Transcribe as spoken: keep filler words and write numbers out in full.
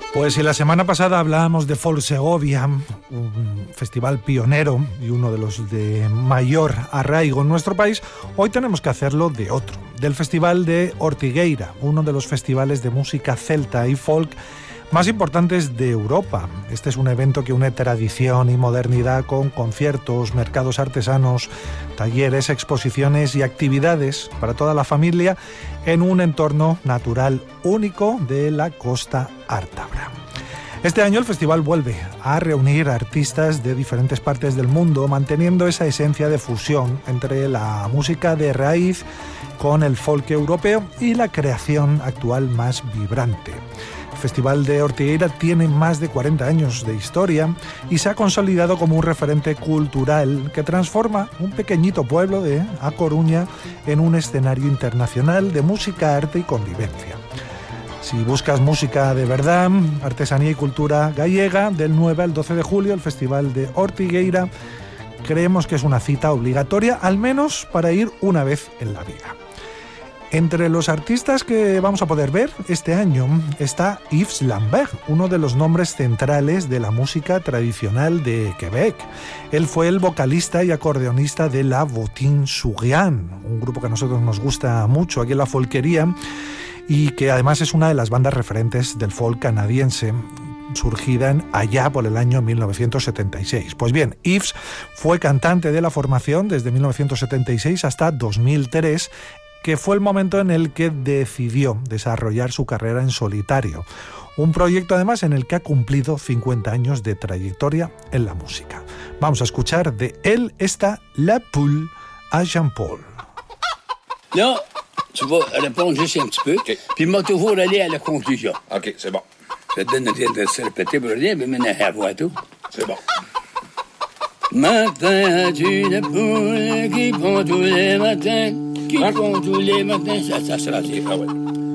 Pues si la semana pasada hablábamos de Folk Segovia, un festival pionero y uno de los de mayor arraigo en nuestro país, hoy tenemos que hacerlo de otro, del Festival de Ortigueira, uno de los festivales de música celta y folk más importantes de Europa. Este es un evento que une tradición y modernidad con conciertos, mercados artesanos, talleres, exposiciones y actividades para toda la familia en un entorno natural único de la Costa Ártabra. Este año el festival vuelve a reunir artistas de diferentes partes del mundo, manteniendo esa esencia de fusión entre la música de raíz con el folk europeo y la creación actual más vibrante. El Festival de Ortigueira tiene más de cuarenta años de historia y se ha consolidado como un referente cultural que transforma un pequeñito pueblo de A Coruña en un escenario internacional de música, arte y convivencia. Si buscas música de verdad, artesanía y cultura gallega, del nueve al doce de julio, el Festival de Ortigueira, creemos que es una cita obligatoria, al menos para ir una vez en la vida. Entre los artistas que vamos a poder ver este año está Yves Lambert, uno de los nombres centrales de la música tradicional de Quebec. Él fue el vocalista y acordeonista de la Bottine-Sourian, un grupo que a nosotros nos gusta mucho aquí en la folquería y que además es una de las bandas referentes del folk canadiense, surgida en allá por el año mil novecientos setenta y seis. Pues bien, Yves fue cantante de la formación desde mil novecientos setenta y seis hasta dos mil tres, que fue el momento en el que decidió desarrollar su carrera en solitario. Un proyecto además en el que ha cumplido cincuenta años de trayectoria en la música. Vamos a escuchar de él esta La Poule à Jean-Paul. Là, tu vas répondre juste un petit peu, okay. Puis moi toujours aller à la conclusion. OK, c'est bon. Je te donne rien de se répéter pour rien, mais maintenant à voix tout. C'est bon. Matin, as-tu une poule qui pond tous les matins, qui pond tous les matins, ça, ça sera dit. Ah ouais.